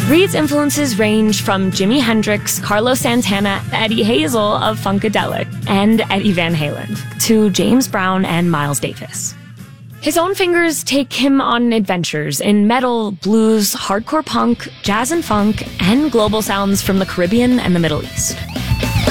Reed's influences range from Jimi Hendrix, Carlos Santana, Eddie Hazel of Funkadelic, and Eddie Van Halen, to James Brown and Miles Davis. His own fingers take him on adventures in metal, blues, hardcore punk, jazz and funk, and global sounds from the Caribbean and the Middle East.